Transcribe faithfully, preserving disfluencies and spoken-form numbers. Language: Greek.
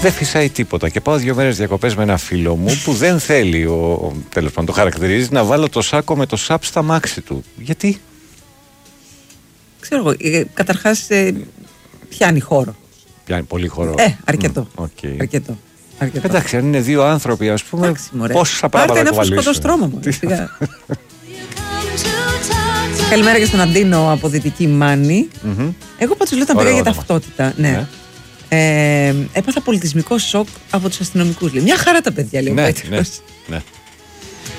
δεν φυσάει τίποτα. Και πάω δύο μέρες διακοπές με ένα φίλο μου που δεν θέλει, ο, τέλος πάντων το χαρακτηρίζει, να βάλω το σάκο με το σαπ στα μάξι του. Γιατί? Ξέρω εγώ, ε, καταρχάς ε, πιάνει χώρο. Πιάνει πολύ χώρο. Ε, αρκετό. Mm, okay. αρκετό. αρκετό. Εντάξει, αν είναι δύο άνθρωποι, ας πούμε, πόσα πράγματα να κουβαλήσουν. Πάρτε ένα φουσκωτό μου. Καλημέρα και στον Αντίνο από Δυτική Μάνη. Mm-hmm. Εγώ πάντως λέω όταν πήγα για ταυτότητα. Ναι. ναι. Ε, έπαθα πολιτισμικό σοκ από τους αστυνομικούς. Λέει. Μια χαρά τα παιδιά, λέει ο ναι, Πέτρος. Ναι, ναι.